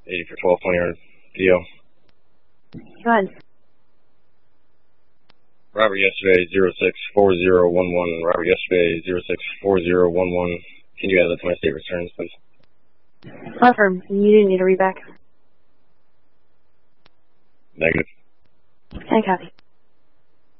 80 for 12, 20 yard PO. Go ahead. Robert yesterday, 064011. Robert yesterday, 064011. Can you add that to my state returns, please? Confirm. You didn't need a read back. Negative. And copy.